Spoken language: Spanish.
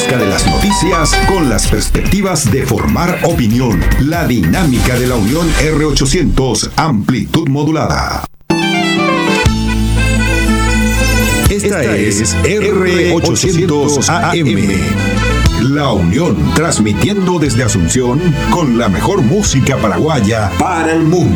busca de las noticias con las perspectivas de formar opinión. La dinámica de la Unión R800, amplitud modulada. Esta es R800 AM. La Unión, transmitiendo desde Asunción con la mejor música paraguaya para el mundo.